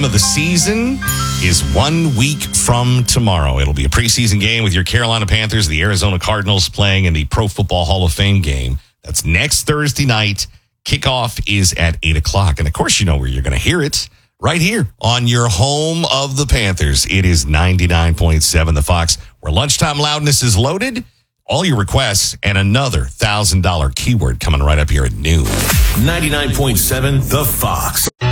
Of the season is 1 week from tomorrow. It'll be a preseason game with your Carolina Panthers, the Arizona Cardinals playing in the Pro Football Hall of Fame game. That's next Thursday night. Kickoff is at 8 o'clock. And of course, you know where you're going to hear it. Right here on your home of the Panthers. It is 99.7 The Fox, where lunchtime loudness is loaded. All your requests and another $1,000 keyword coming right up here at noon. 99.7 The Fox.